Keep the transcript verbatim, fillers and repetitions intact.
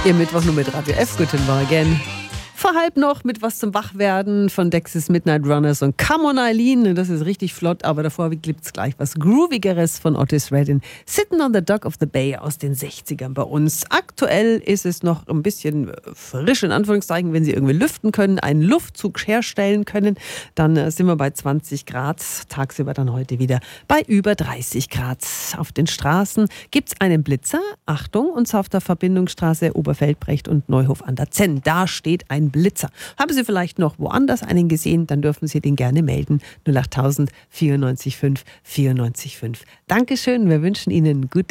Ihr Mittwoch nur mit Radio F. Guten Morgen. Vor halb noch mit was zum Wachwerden von Dexys Midnight Runners und Come on Eileen. Das ist richtig flott, aber davor gibt's gleich was Groovigeres von Otis Redding. Sitting on the Dock of the Bay aus den sechzigern bei uns. Aktuell ist es noch ein bisschen frisch, in Anführungszeichen, wenn Sie irgendwie lüften können, einen Luftzug herstellen können. Dann sind wir bei zwanzig Grad. Tagsüber dann heute wieder bei über dreißig Grad. Auf den Straßen gibt's einen Blitzer. Achtung, und zwar auf der Verbindungsstraße Oberfeldbrecht und Neuhof an der Zenn. Da steht ein Blitzer. Haben Sie vielleicht noch woanders einen gesehen, dann dürfen Sie den gerne melden. null acht tausend vierundneunzig fünf vierundneunzig fünf. Dankeschön, wir wünschen Ihnen gute